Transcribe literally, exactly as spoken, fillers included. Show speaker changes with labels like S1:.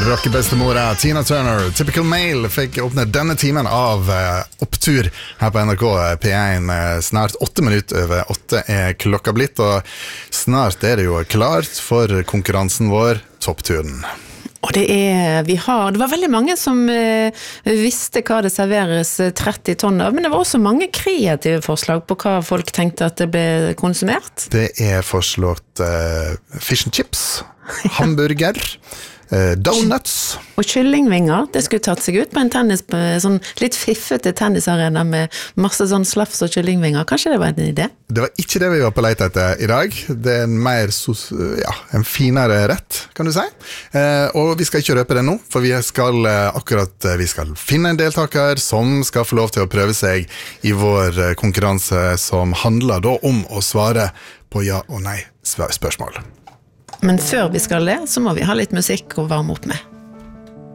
S1: Rockebestemora Tina Turner, Typical Male, fikk åpne denne timen av uh, opptur her på N R K P én. Uh, snart åtte minutter over åtte er klokka blitt, og snart er det jo klart for konkurransen vår, Toppturen.
S2: Og det er, vi har, det var veldig mange som eh, visste hva det serveres tretti tonn av, men det var også mange kreative forslag på hva folk tenkte at det ble konsumert.
S1: Det er foreslått uh, fish and chips, hamburger, uh, donuts.
S2: Og kyllingvinger, det skulle tatt seg ut på en tennis, på sånn litt fiffete tennisarena med masse sånn slafs og kyllingvinger. Kanskje det var en idé?
S1: Det var ikke det vi var på leit etter i dag. Det er en mer, sos, ja, en finere rett, kan du si. Eh, og vi skal ikke røpe det nå, for vi skal akkurat, vi skal finne en deltaker som skal få lov til å prøve seg i vår konkurranse, som handler da om å svare på ja og nei spørsmål.
S2: Men før vi skal det, så må vi ha litt musikk å varme opp med.